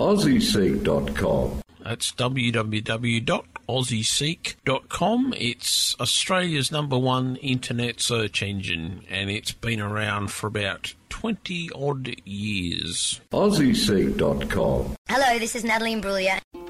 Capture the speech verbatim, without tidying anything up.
aussie seek dot com. That's w w w dot aussie seek dot com. It's Australia's number one internet search engine, and it's been around for about twenty odd years. aussie seek dot com. Hello, this is Natalie Imbruglia.